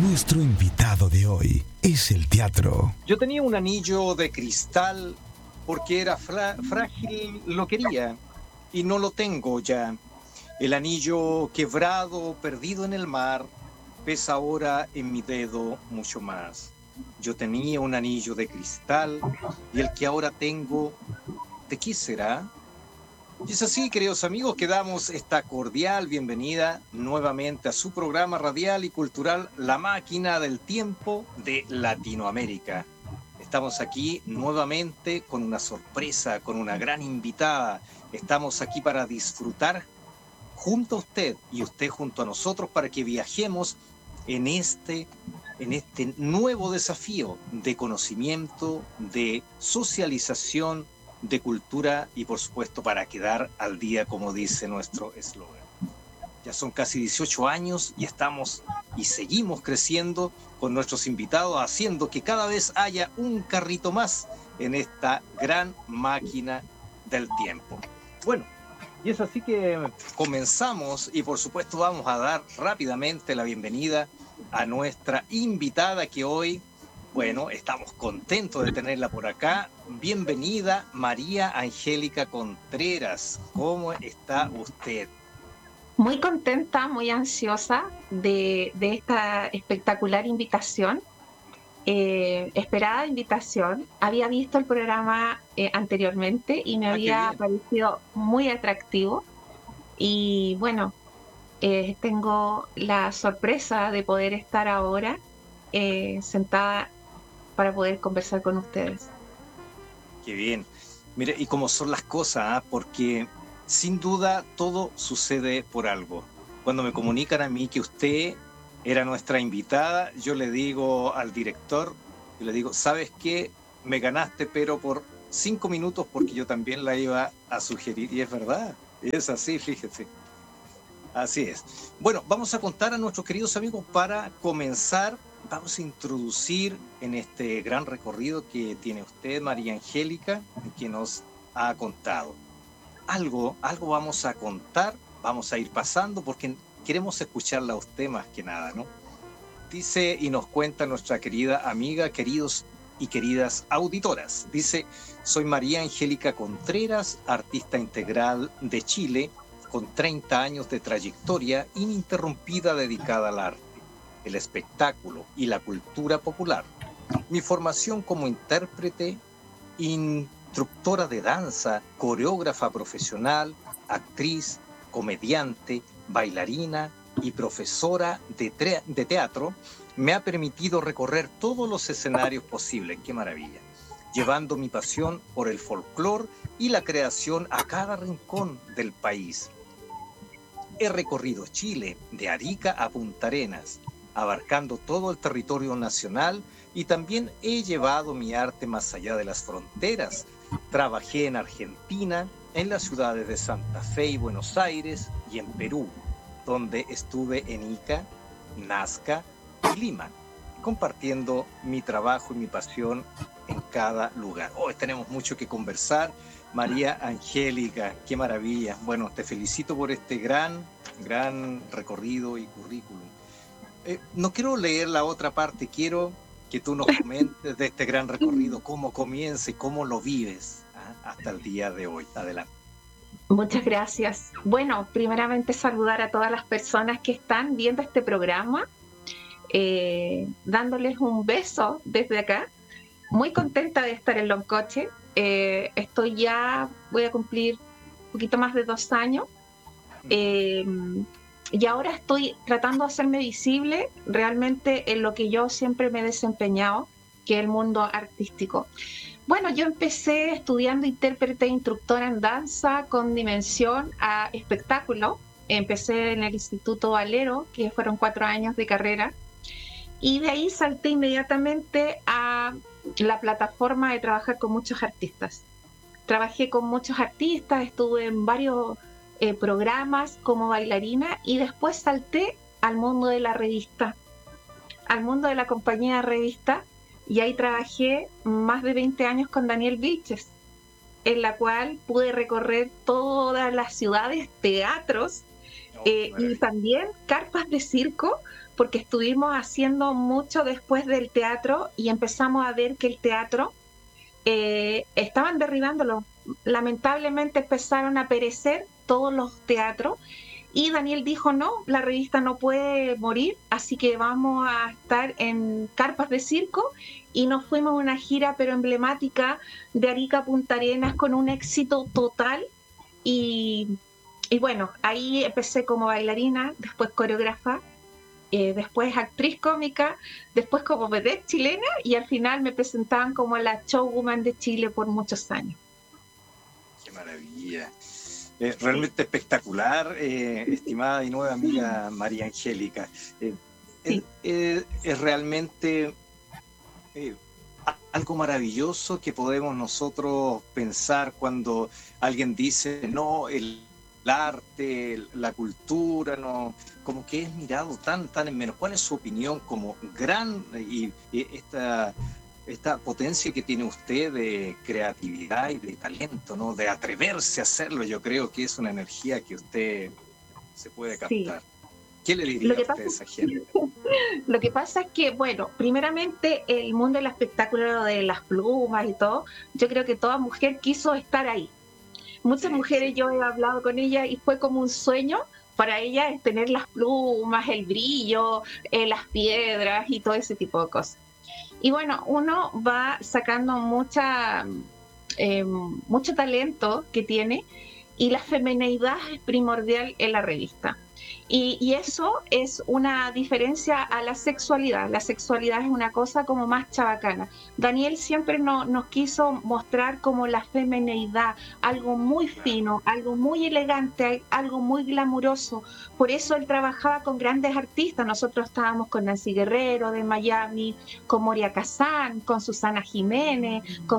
Nuestro invitado de hoy es el teatro. Yo tenía un anillo de cristal porque era frágil, lo quería y no lo tengo ya. El anillo quebrado, perdido en el mar, pesa ahora en mi dedo mucho más. Yo tenía un anillo de cristal y el que ahora tengo, ¿de qué será? Y es así, queridos amigos, que damos esta cordial bienvenida nuevamente a su programa radial y cultural La Máquina del Tiempo de Latinoamérica. Estamos aquí nuevamente con una sorpresa, con una gran invitada. Estamos aquí para disfrutar junto a usted y usted junto a nosotros para que viajemos en este nuevo desafío de conocimiento, de socialización, de cultura y por supuesto para quedar al día, como dice nuestro eslogan. Ya son casi 18 años y estamos y seguimos creciendo con nuestros invitados, haciendo que cada vez haya un carrito más en esta gran máquina del tiempo. Bueno, y es así que comenzamos y por supuesto vamos a dar rápidamente la bienvenida a nuestra invitada que hoy, bueno, estamos contentos de tenerla por acá. Bienvenida, María Angélica Contreras. ¿Cómo está usted? Muy contenta, muy ansiosa de esta espectacular invitación, esperada invitación. Había visto el programa anteriormente y me había parecido muy atractivo. Y bueno, tengo la sorpresa de poder estar ahora sentada para poder conversar con ustedes. Qué bien. Mire, y cómo son las cosas, porque sin duda todo sucede por algo. Cuando me comunican a mí que usted era nuestra invitada, yo le digo al director, yo le digo, ¿sabes qué? Me ganaste, pero por 5 minutos, porque yo también la iba a sugerir. Y es verdad, es así, fíjese. Así es. Bueno, vamos a contar a nuestros queridos amigos para comenzar. Vamos a introducir en este gran recorrido que tiene usted, María Angélica, que nos ha contado. Algo vamos a contar, vamos a ir pasando porque queremos escucharla a usted más que nada, ¿no? Dice y nos cuenta nuestra querida amiga, queridos y queridas auditoras. Dice, soy María Angélica Contreras, artista integral de Chile, con 30 años de trayectoria ininterrumpida dedicada al arte, el espectáculo y la cultura popular. Mi formación como intérprete, instructora de danza, coreógrafa profesional, actriz, comediante, bailarina y profesora de teatro me ha permitido recorrer todos los escenarios posibles. ¡Qué maravilla! Llevando mi pasión por el folclore y la creación a cada rincón del país. He recorrido Chile de Arica a Punta Arenas, abarcando todo el territorio nacional y también he llevado mi arte más allá de las fronteras. Trabajé en Argentina, en las ciudades de Santa Fe y Buenos Aires y en Perú, donde estuve en Ica, Nazca y Lima, compartiendo mi trabajo y mi pasión en cada lugar. Hoy tenemos mucho que conversar. María Angélica, qué maravilla. Bueno, te felicito por este gran recorrido y currículum. No quiero leer la otra parte, quiero que tú nos comentes de este gran recorrido, cómo comienza y cómo lo vives hasta el día de hoy. Adelante. Muchas gracias. Bueno, primeramente saludar a todas las personas que están viendo este programa, dándoles un beso desde acá. Muy contenta de estar en Loncoche. Voy a cumplir un poquito más de 2 años. Y ahora estoy tratando de hacerme visible realmente en lo que yo siempre me he desempeñado, que es el mundo artístico. Bueno, yo empecé estudiando intérprete e instructora en danza con dimensión a espectáculo. Empecé en el Instituto Valero, que fueron 4 años de carrera. Y de ahí salté inmediatamente a la plataforma de trabajar con muchos artistas. Trabajé con muchos artistas, estuve en varios programas como bailarina y después salté al mundo de la revista, al mundo de la compañía de revista, y ahí trabajé más de 20 años con Daniel Vilches, en la cual pude recorrer todas las ciudades, teatros qué Y maravilla. también carpas de circo, porque estuvimos haciendo mucho después del teatro y empezamos a ver que el teatro estaban derribándolo. Lamentablemente empezaron a perecer todos los teatros y Daniel dijo, no, la revista no puede morir, así que vamos a estar en carpas de circo y nos fuimos a una gira pero emblemática de Arica a Punta Arenas con un éxito total y, y bueno, ahí empecé como bailarina, después coreógrafa, después actriz cómica, después como vedette chilena y al final me presentaban como la showwoman de Chile por muchos años. Qué maravilla. Sí, Realmente espectacular, estimada y nueva amiga María Angélica. sí. Es realmente eh, algo maravilloso que podemos nosotros pensar cuando alguien dice, no, el arte, la cultura, no, como que es mirado tan en menos. ¿Cuál es su opinión como gran y esta potencia que tiene usted de creatividad y de talento, ¿no? De atreverse a hacerlo? Yo creo que es una energía que usted se puede Sí. captar. ¿Qué le Lo diría a que usted pasa a esa gente? Lo que pasa es que, bueno, primeramente el mundo del espectáculo de las plumas y todo, yo creo que toda mujer quiso estar ahí. Muchas Sí, mujeres, sí. yo he hablado con ellas y fue como un sueño para ellas es tener las plumas, el brillo, las piedras y todo ese tipo de cosas. Y bueno, uno va sacando mucho talento que tiene y la femineidad es primordial en la revista. Y eso es una diferencia a la sexualidad. La sexualidad es una cosa como más chabacana. Daniel siempre nos quiso mostrar como la femineidad, algo muy Claro. fino, algo muy elegante, algo muy glamuroso. Por eso él trabajaba con grandes artistas. Nosotros estábamos con Nancy Guerrero de Miami, con Moria Kazan, con Susana Jiménez, con